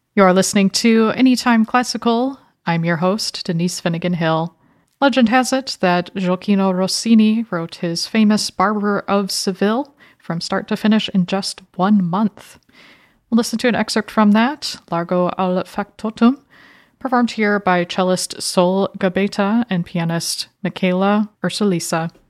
You're listening to Anytime Classical. I'm your host, Denise Finnegan Hill. Legend has it that Gioacchino Rossini wrote his famous Barber of Seville from start to finish in just 1 month. We'll listen to an excerpt from that, Largo al Factotum, performed here by cellist Sol Gabetta and pianist Michaela Ursulisa.